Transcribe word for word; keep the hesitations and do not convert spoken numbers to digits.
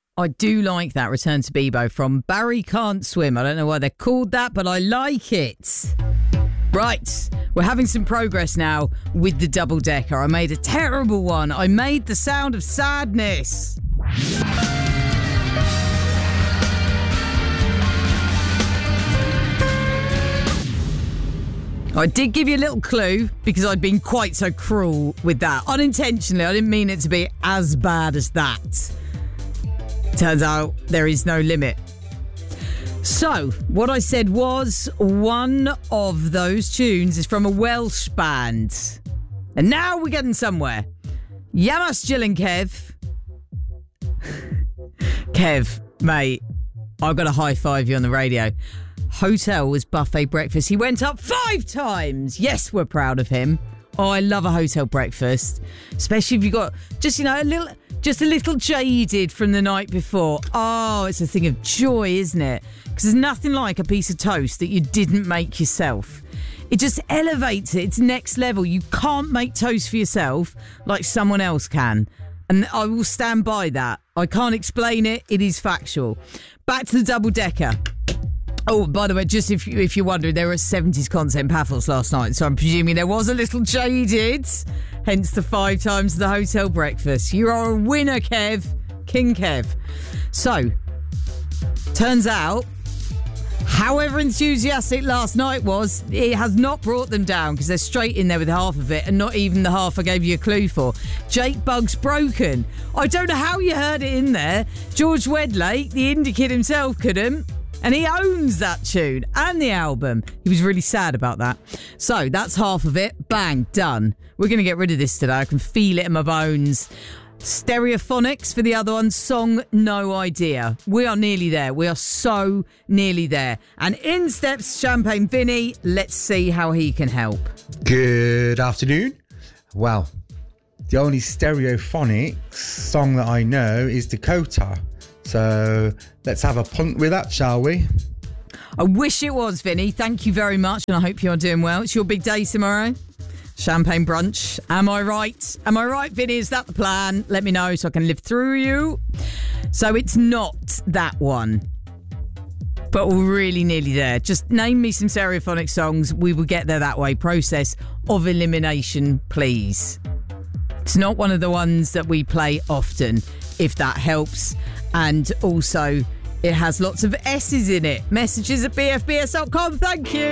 I do like that Return to Bebo from Barry Can't Swim. I don't know why they're called that, but I like it. Right, we're having some progress now with the double-decker. I made a terrible one. I made the sound of sadness. I did give you a little clue because I'd been quite so cruel with that. Unintentionally, I didn't mean it to be as bad as that. Turns out there is no limit. So, what I said was one of those tunes is from a Welsh band. And now we're getting somewhere. Yamas Jill and Kev. Kev, mate, I've got to high five you on the radio. Hotel was buffet breakfast. He went up five times. Yes, we're proud of him. Oh, I love a hotel breakfast, especially if you got just, you know, a little, just a little jaded from the night before. Oh, it's a thing of joy, isn't it? Because there's nothing like a piece of toast that you didn't make yourself. It just elevates it. It's next level. You can't make toast for yourself like someone else can. And I will stand by that. I can't explain it. It is factual. Back to the double-decker. Oh, by the way, just if, you, if you're wondering, there were seventies content Paphos last night, so I'm presuming there was a little jaded, hence the five times the hotel breakfast. You are a winner, Kev. King Kev. So, turns out, however enthusiastic last night was, it has not brought them down because they're straight in there with half of it and not even the half I gave you a clue for. Jake Bug's Broken. I don't know how you heard it in there. George Wedlake, the indie kid himself, couldn't. And he owns that tune and the album. He was really sad about that. So that's half of it. Bang, done. We're going to get rid of this today. I can feel it in my bones. Stereophonics for the other one. Song, no idea. We are nearly there. We are so nearly there. And in steps Champagne Vinny. Let's see how he can help. Good afternoon. Well, the only Stereophonics song that I know is Dakota. So let's have a punt with that, shall we? I wish it was, Vinny. Thank you very much, and I hope you're doing well. It's your big day tomorrow. Champagne brunch. Am I right? Am I right, Vinny? Is that the plan? Let me know so I can live through you. So it's not that one. But we're really nearly there. Just name me some Stereophonic songs. We will get there that way. Process of elimination, please. It's not one of the ones that we play often, if that helps. And also, it has lots of S's in it. Messages at b f b s dot com. Thank you.